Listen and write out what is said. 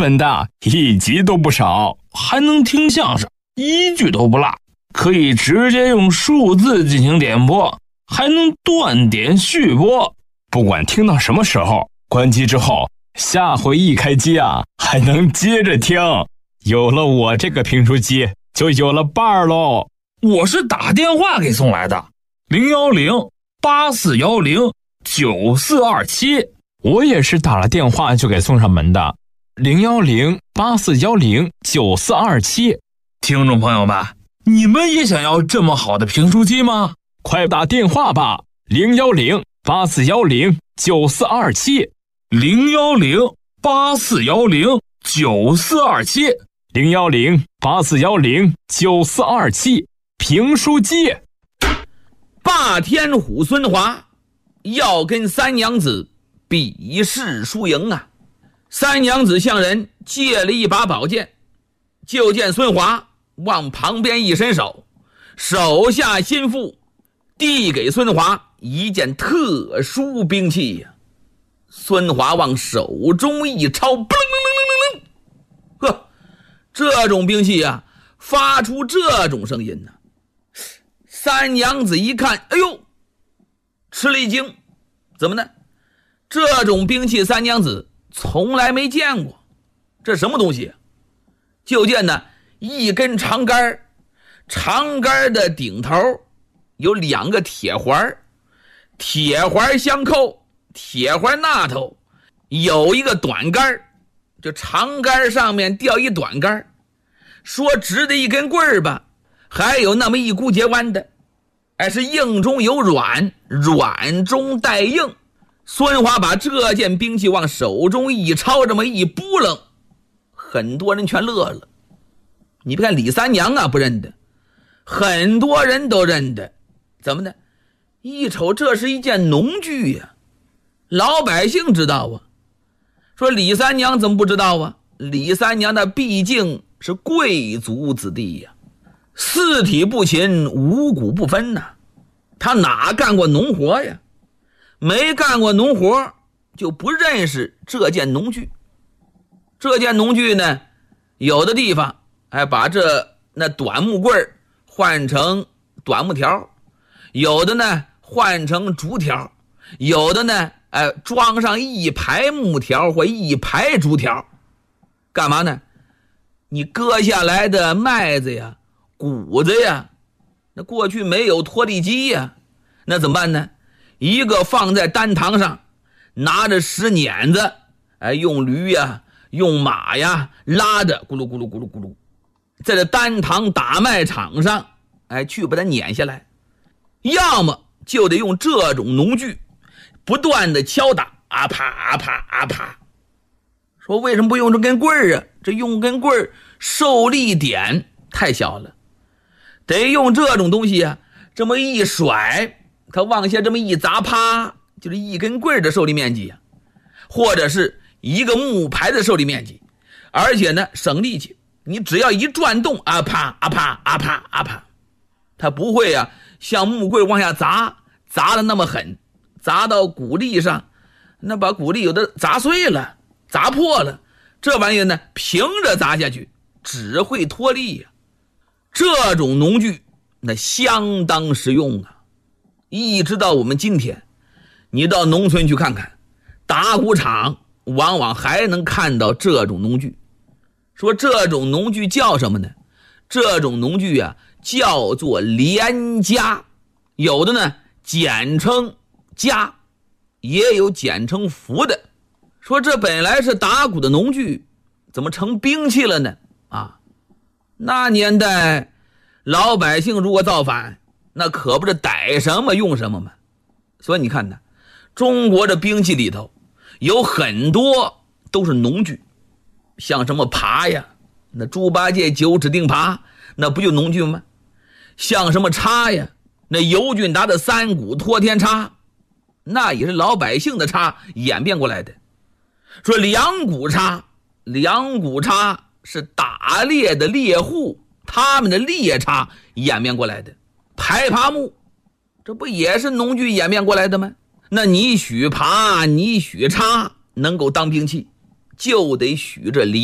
本的，一集都不少，还能听相声，一句都不落，可以直接用数字进行点播，还能断点续播。不管听到什么时候，关机之后，下回一开机啊，还能接着听。有了我这个评书机，就有了伴儿喽。 我是打电话给送来的，010-8410-9427。 我也是打了电话就给送上门的，010-8410-9427。 听众朋友们，你们也想要这么好的评书机吗？ 快打电话吧，010-8410-9427。 010-8410-9427。 010-8410-9427。评书机。 霸天虎孙华要跟三娘子比试输赢啊！三娘子向人借了一把宝剑，就见孙华往旁边一伸手，手下心腹递给孙华一件特殊兵器呀。孙华往手中一抄，呵，这种兵器啊，发出这种声音呢。三娘子一看，哎呦，吃了一惊，怎么呢？这种兵器三娘子从来没见过，这什么东西？就见呢一根长杆，长杆的顶头有两个铁环，铁环相扣，铁环那头有一个短杆，就长杆上面吊一短杆，说直的一根棍儿吧，还有那么一股节弯的，是硬中有软，软中带硬。孙华把这件兵器往手中一抄，这么一扑棱，很多人全乐了。你别看李三娘啊不认得，很多人都认得。怎么的？一瞅这是一件农具呀，老百姓知道啊。说李三娘怎么不知道啊？李三娘那毕竟是贵族子弟呀，四体不勤，五谷不分呐。他哪干过农活呀？没干过农活就不认识这件农具。这件农具呢，有的地方把那短木棍换成短木条，有的呢换成竹条，有的呢装上一排木条或一排竹条。干嘛呢？你割下来的麦子呀、谷子呀，那过去没有脱粒机呀，那怎么办呢？一个放在担堂上，拿着石碾子，用驴呀、用马呀拉着，咕噜咕噜咕噜咕噜，在这担堂打麦场上，去把它碾下来。要么就得用这种农具，不断的敲打，啊啪啊啪啊啪。说为什么不用这根棍儿啊？这用根棍儿受力点太小了，得用这种东西啊，这么一甩。他往下这么一砸，啪，就是一根棍的受力面积呀，或者是一个木牌的受力面积，而且呢省力气，你只要一转动，啊啪啊啪啊啪啊啪，它不会啊像木棍往下砸的那么狠，砸到骨力上，那把骨力有的砸碎了，砸破了，这玩意呢平着砸下去只会脱力呀。这种农具那相当实用啊。一直到我们今天，你到农村去看看，打谷场往往还能看到这种农具。说这种农具叫什么呢？这种农具啊叫做连夹，有的呢简称夹，也有简称符的。说这本来是打谷的农具，怎么成兵器了呢？那年代老百姓如果造反，那可不是逮什么用什么吗？所以你看呢，中国的兵器里头有很多都是农具，像什么耙呀，那猪八戒九齿钉耙，那不就农具吗？像什么叉呀，那尤俊达的三股托天叉，那也是老百姓的叉演变过来的。说两股叉是打猎的猎户他们的猎叉演变过来的。排耙木，这不也是农具演变过来的吗？那你许耙，你许叉能够当兵器，就得许这